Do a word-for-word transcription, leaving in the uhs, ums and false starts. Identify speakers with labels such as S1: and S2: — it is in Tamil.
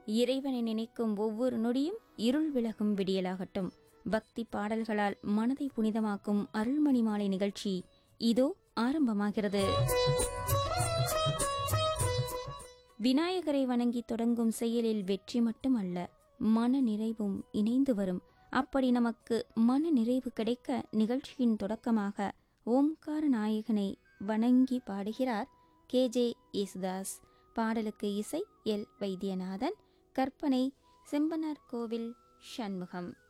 S1: இறைவனை நினைக்கும் ஒவ்வொரு நொடியும் இருள் விலகும் விடியலாகட்டும். பக்தி பாடல்களால் மனதை புனிதமாக்கும் அருள்மணி மாலை நிகழ்ச்சி இதோ ஆரம்பமாகிறது. விநாயகரை வணங்கி தொடங்கும் செயலில் வெற்றி மட்டுமல்ல, மன நிறைவும் இணைந்து வரும். அப்படி நமக்கு மன நிறைவு கிடைக்க நிகழ்ச்சியின் தொடக்கமாக ஓம்கார நாயகனை வணங்கி பாடுகிறார் கே ஜே யேசுதாஸ். பாடலுக்கு இசை எல் வைத்தியநாதன், கற்பனை செம்பனார் கோவில் சண்முகம்.